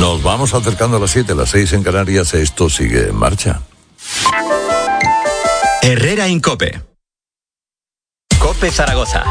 Nos vamos acercando a las 7, las 6 en Canarias. Esto sigue en marcha. Herrera en COPE. COPE Zaragoza.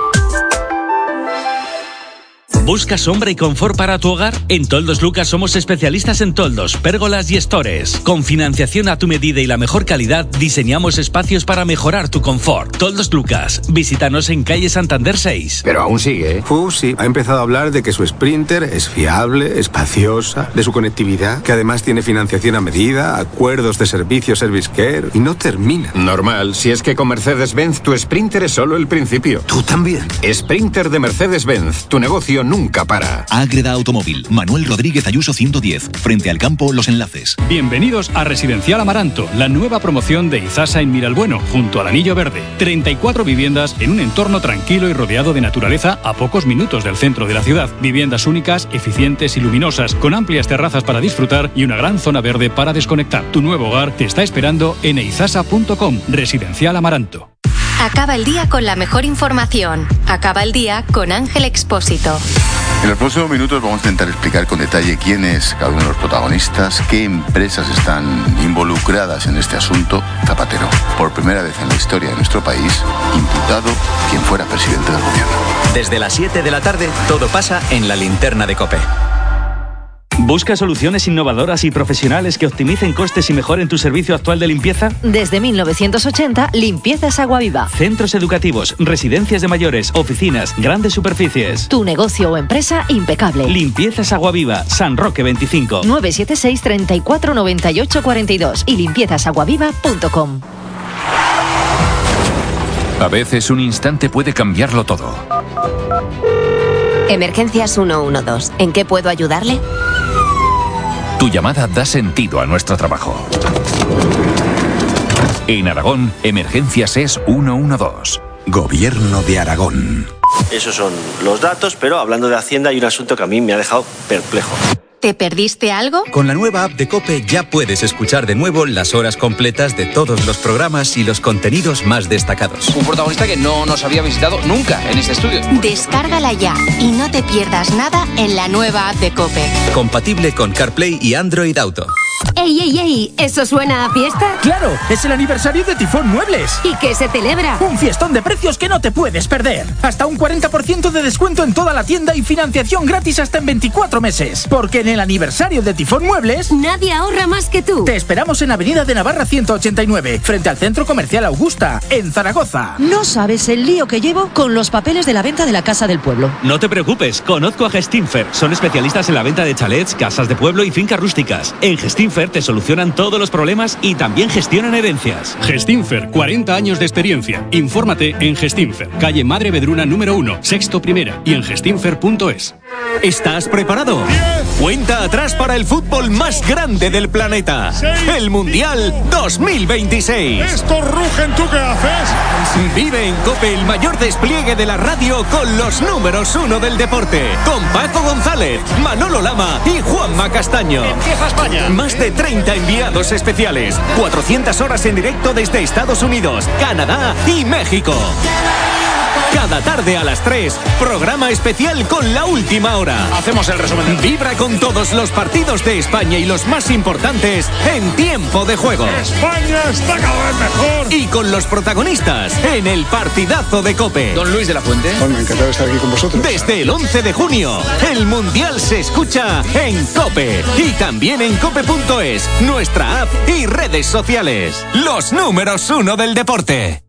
¿Buscas sombra y confort para tu hogar? En Toldos Lucas somos especialistas en toldos, pérgolas y estores. Con financiación a tu medida y la mejor calidad, diseñamos espacios para mejorar tu confort. Toldos Lucas. Visítanos en calle Santander 6. Pero aún sigue, ¿eh? Sí. Ha empezado a hablar de que su Sprinter es fiable, espaciosa, de su conectividad, que además tiene financiación a medida, acuerdos de servicio Service Care, y no termina. Normal, si es que con Mercedes-Benz tu Sprinter es solo el principio. ¿Tú también? Sprinter de Mercedes-Benz. Tu negocio nunca para. Ágreda Automóvil, Manuel Rodríguez Ayuso 110, frente al campo Los Enlaces. Bienvenidos a Residencial Amaranto, la nueva promoción de Izasa en Miralbueno, junto al Anillo Verde. 34 viviendas en un entorno tranquilo y rodeado de naturaleza a pocos minutos del centro de la ciudad. Viviendas únicas, eficientes y luminosas, con amplias terrazas para disfrutar y una gran zona verde para desconectar. Tu nuevo hogar te está esperando en eizasa.com. Residencial Amaranto. Acaba el día con la mejor información. Acaba el día con Ángel Expósito. En los próximos minutos vamos a intentar explicar con detalle quién es cada uno de los protagonistas, qué empresas están involucradas en este asunto. Zapatero, por primera vez en la historia de nuestro país, imputado quien fuera presidente del gobierno. Desde las 7 de la tarde, todo pasa en la linterna de COPE. ¿Busca soluciones innovadoras y profesionales que optimicen costes y mejoren tu servicio actual de limpieza? Desde 1980, Limpiezas Agua Viva. Centros educativos, residencias de mayores, oficinas, grandes superficies. Tu negocio o empresa impecable. Limpiezas Agua Viva, San Roque 25. 976 34 98 42 y limpiezasaguaviva.com. A veces un instante puede cambiarlo todo. Emergencias 112. ¿En qué puedo ayudarle? Tu llamada da sentido a nuestro trabajo. En Aragón, Emergencias es 112. Gobierno de Aragón. Esos son los datos, pero hablando de Hacienda hay un asunto que a mí me ha dejado perplejo. ¿Te perdiste algo? Con la nueva app de COPE ya puedes escuchar de nuevo las horas completas de todos los programas y los contenidos más destacados. Un protagonista que no nos había visitado nunca en este estudio. Descárgala ya y no te pierdas nada en la nueva app de COPE. Compatible con CarPlay y Android Auto. ¡Ey, ey, ey! ¿Eso suena a fiesta? ¡Claro! Es el aniversario de Tifón Muebles. ¿Y qué se celebra? Un fiestón de precios que no te puedes perder. Hasta un 40% de descuento en toda la tienda y financiación gratis hasta en 24 meses. Porque en el aniversario de Tifón Muebles... nadie ahorra más que tú. Te esperamos en Avenida de Navarra 189, frente al Centro Comercial Augusta, en Zaragoza. No sabes el lío que llevo con los papeles de la venta de la Casa del Pueblo. No te preocupes, conozco a Gestinfer. Son especialistas en la venta de chalets, casas de pueblo y fincas rústicas. En Gestinfer te solucionan todos los problemas y también gestionan herencias. Gestinfer, 40 años de experiencia. Infórmate en Gestinfer, calle Madre Vedruna número 1, sexto primera y en gestinfer.es. ¿Estás preparado? 10. Cuenta atrás para el fútbol más grande del planeta. 6. El Mundial 2026. Estos rugen, ¿tú qué haces? Vive en COPE el mayor despliegue de la radio con los números 1 del deporte. Con Paco González, Manolo Lama y Juanma Castaño. Empieza España. Más de 30 enviados especiales. 400 horas en directo desde Estados Unidos, Canadá y México. Cada tarde a las 3, programa especial con La Última Hora. Hacemos el resumen. Vibra con todos los partidos de España y los más importantes en tiempo de juego. España está cada vez mejor. Y con los protagonistas en el partidazo de COPE. Don Luis de la Fuente. Bueno, encantado de estar aquí con vosotros. Desde el 11 de junio, el Mundial se escucha en COPE. Y también en cope.es, nuestra app y redes sociales. Los números 1 del deporte.